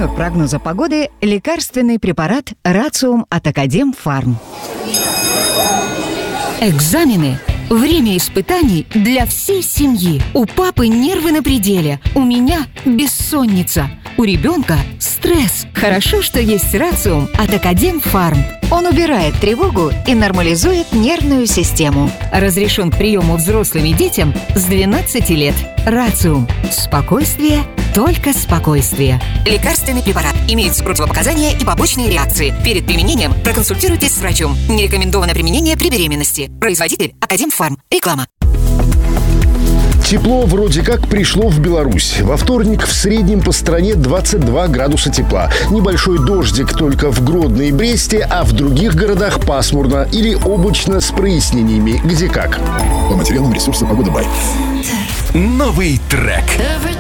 партнер прогноза погоды – лекарственный препарат «Рациум» от Академфарм. Экзамены. Время испытаний для всей семьи. У папы нервы на пределе, у меня бессонница, у ребенка стресс. Хорошо, что есть «Рациум» от Академфарм. Он убирает тревогу и нормализует нервную систему. Разрешен к приему взрослым и детям с 12 лет. «Рациум». Спокойствие, только спокойствие. Лекарственный препарат. Имеются противопоказания и побочные реакции. Перед применением проконсультируйтесь с врачом. Не рекомендовано применение при беременности. Производитель Академфарм. Реклама. Тепло вроде как пришло в Беларусь. Во вторник в среднем по стране 22 градуса тепла. Небольшой дождик только в Гродно и Бресте, а в других городах пасмурно или облачно с прояснениями. Где как. По материалам ресурса «Погода Бай». Новый трек.